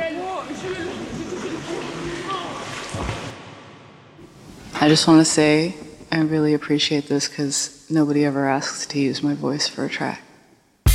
I just want to say I really appreciate this because nobody ever asks to use my voice for a track.